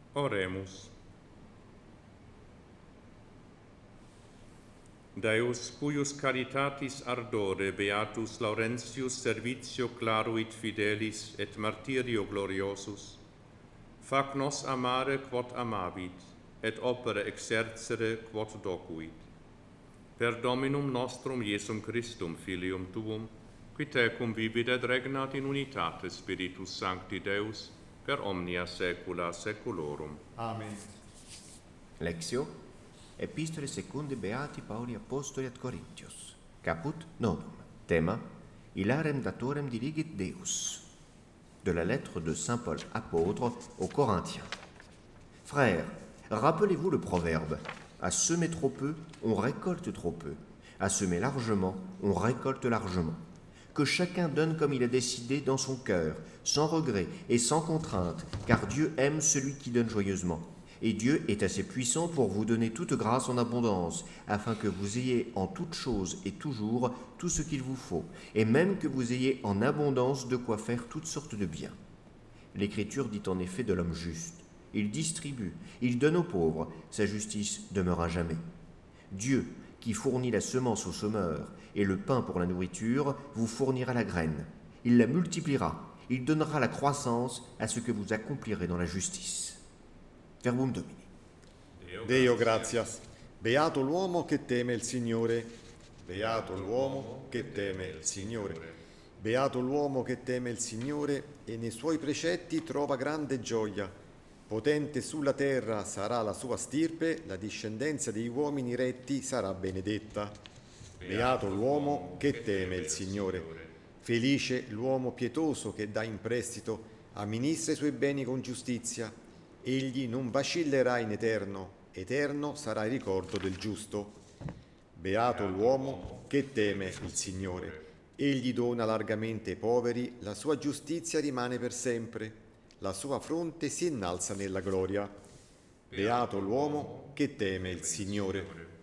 Oremus. Deus, cuius caritatis ardore beatus Laurentius servitio claruit fidelis et martyrio gloriosus, fac nos amare quod amabit, et opere exercere quod docuit. Per Dominum nostrum Iesum Christum, Filium Tuum, qui tecum vivit et regnat in unitate Spiritus Sancti Deus, per omnia saecula saeculorum. Amen. Lectio Epistolae secunde Beati Pauli Apostoli ad Corinthios. Caput nonum. Thema Ilarem datorem diligit Deus. De la lettre de saint Paul apôtre aux Corinthiens. Frères, rappelez-vous le proverbe: à semer trop peu, on récolte trop peu. À semer largement, on récolte largement. Que chacun donne comme il a décidé dans son cœur, sans regret et sans contrainte, car Dieu aime celui qui donne joyeusement. Et Dieu est assez puissant pour vous donner toute grâce en abondance, afin que vous ayez en toutes choses et toujours tout ce qu'il vous faut, et même que vous ayez en abondance de quoi faire toutes sortes de biens. L'Écriture dit en effet de l'homme juste: il distribue, il donne aux pauvres, sa justice demeure à jamais. Dieu, qui fournit la semence au semeur et le pain pour la nourriture, vous fournira la graine. Il la multipliera, il donnera la croissance à ce que vous accomplirez dans la justice. Verbum Domini. Deo gratias. Beato l'uomo che teme il Signore. Beato l'uomo che teme il Signore. Beato l'uomo che teme il Signore e nei suoi precetti trova grande gioia. Potente sulla terra sarà la sua stirpe, la discendenza degli uomini retti sarà benedetta. Beato l'uomo che teme il Signore. Felice l'uomo pietoso che dà in prestito, amministra i suoi beni con giustizia. Egli non vacillerà in eterno, eterno sarà il ricordo del giusto. Beato l'uomo che teme il Signore. Egli dona largamente ai poveri, la sua giustizia rimane per sempre, la sua fronte si innalza nella gloria. Beato l'uomo che teme il Signore.